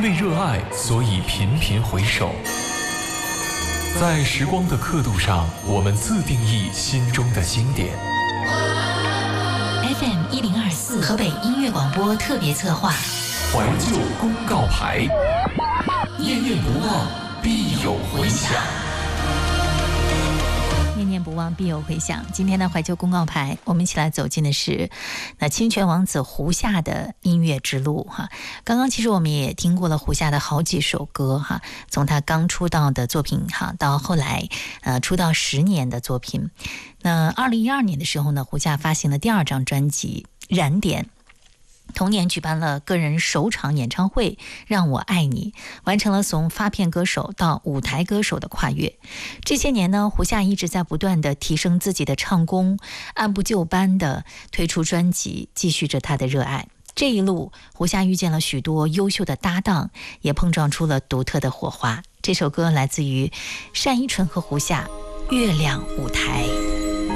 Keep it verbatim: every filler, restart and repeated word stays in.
因为热爱，所以频频回首。在时光的刻度上，我们自定义心中的经典。 F M 一零二四河北音乐广播特别策划， 怀旧公告牌，念念不忘，必有回响。 念念不忘，必有回响。今天的怀旧公告牌，我们一起来走进的是那清泉王子胡夏的音乐之路哈。刚刚其实我们也听过了胡夏的好几首歌哈，从他刚出道的作品哈，到后来呃出道十年的作品。那二零一二年的时候呢，胡夏发行了第二张专辑《燃点》。同年举办了个人首场演唱会《让我爱你》，完成了从发片歌手到舞台歌手的跨越。这些年呢，胡夏一直在不断的提升自己的唱功，按部就班的推出专辑，继续着他的热爱。这一路，胡夏遇见了许多优秀的搭档，也碰撞出了独特的火花。这首歌来自于单依纯和胡夏，《月亮舞台》。